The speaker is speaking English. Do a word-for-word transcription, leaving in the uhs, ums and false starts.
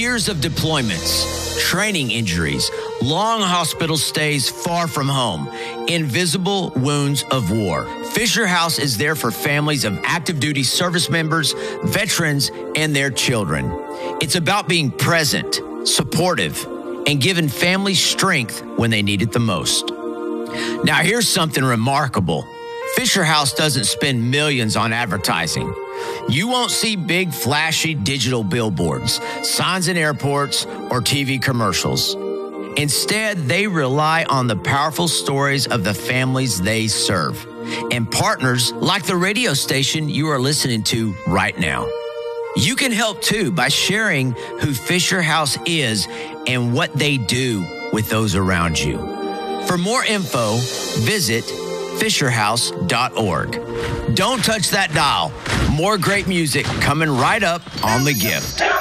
Years of deployments, training injuries, long hospital stays far from home, invisible wounds of war. Fisher House is there for families of active duty service members, veterans, and their children. It's about being present, supportive, and giving families strength when they need it the most. Now, here's something remarkable. Fisher House doesn't spend millions on advertising. You won't see big, flashy digital billboards, signs in airports, or T V commercials. Instead, they rely on the powerful stories of the families they serve and partners like the radio station you are listening to right now. You can help too by sharing who Fisher House is and what they do with those around you. For more info, visit fisher house dot org. Don't touch that dial. More great music coming right up on The Gift.